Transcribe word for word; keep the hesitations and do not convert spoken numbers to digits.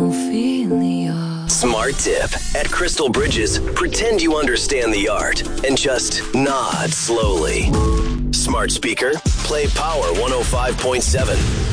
Ophelia. Smart tip. At Crystal Bridges, pretend you understand the art and just nod slowly. Smart speaker, play Power one oh five point seven.